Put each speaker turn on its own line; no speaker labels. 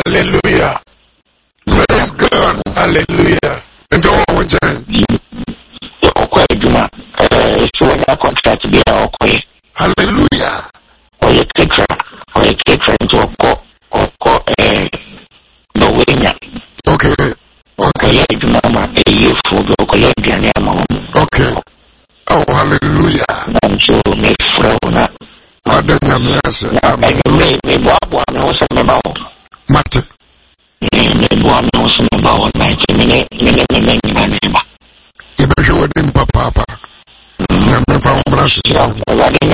Hallelujah. Praise God. Hallelujah. And go on with that. Hallelujah. Okay. Okay. Oh, hallelujah. Mate. Papa.